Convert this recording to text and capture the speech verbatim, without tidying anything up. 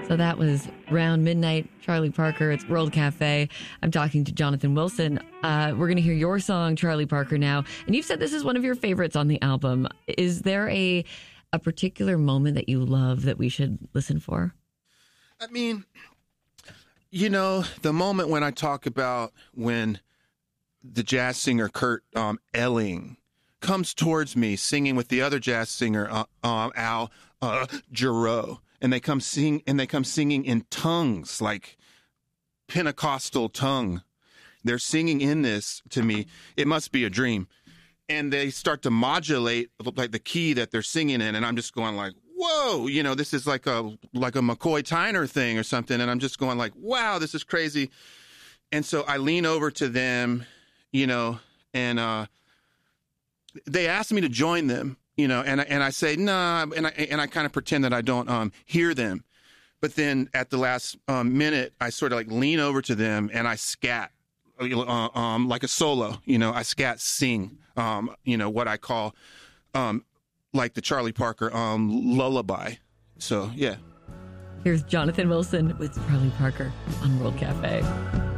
So that was Round Midnight, Charlie Parker. It's World Cafe. I'm talking to Jonathan Wilson. Uh, we're going to hear your song, Charlie Parker, now. And you've said this is one of your favorites on the album. Is there a a particular moment that you love that we should listen for? I mean, you know, the moment when I talk about when the jazz singer Kurt um, Elling comes towards me singing with the other jazz singer, uh, um, Al uh, Jarreau. And they come sing, and they come singing in tongues, like Pentecostal tongue. They're singing in this to me. It must be a dream. And they start to modulate like the key that they're singing in, and I'm just going like, "Whoa!" You know, this is like a like a McCoy Tyner thing or something. And I'm just going like, "Wow, this is crazy." And so I lean over to them, you know, and uh, they asked me to join them. You know, and I, and I say, nah, and I, and I kind of pretend that I don't um, hear them. But then at the last um, minute, I sort of like lean over to them and I scat uh, um, like a solo, you know, I scat sing, um, you know, what I call um, like the Charlie Parker um, lullaby. So, yeah. Here's Jonathan Wilson with Charlie Parker on World Cafe.